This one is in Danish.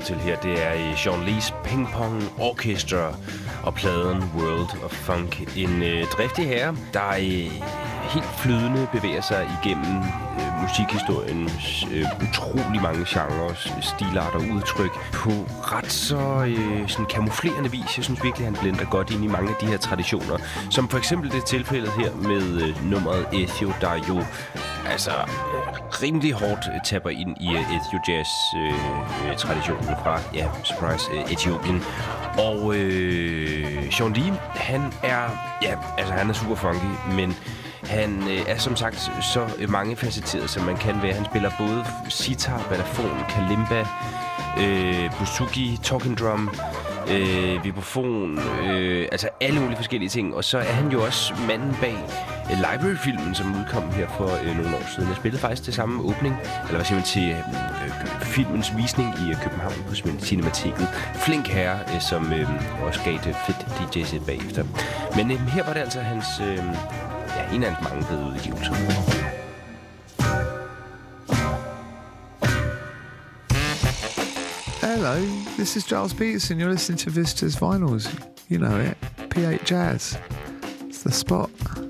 til her, det er Sean Lees Ping Pong Orchestra og pladen World of Funk. En driftig herre, der helt flydende bevæger sig igennem musikhistoriens utrolig mange genrer, stilarter og udtryk på ret så sådan kamuflerende vis. Jeg synes virkelig, han blender godt ind i mange af de her traditioner. Som for eksempel det tilfælde her med nummeret Ethio, der jo altså rimelig hårdt tapper ind i Ethio-jazz-traditionen fra, ja, surprise, Etiopien. Og Sean Lee, han er super funky, men han er som sagt så mangefacetteret, som man kan være. Han spiller både sitar, balafon, kalimba, bouzouki, talking drum, vibrafon, altså alle mulige forskellige ting. Og så er han jo også manden bag Library-filmen, som udkom her for nogle år siden. Jeg spillede faktisk til samme åbning, eller hvad siger man, til filmens visning i København på Cinemateket. Flink herre, som også gav det fedt DJ-sæt bagefter. Men her var det altså hans, en af hans mange fede udgivelser. Hello, this is Giles Peterson. You're listening to Visitors Vinyls. You know it. P8 Jazz. It's the spot.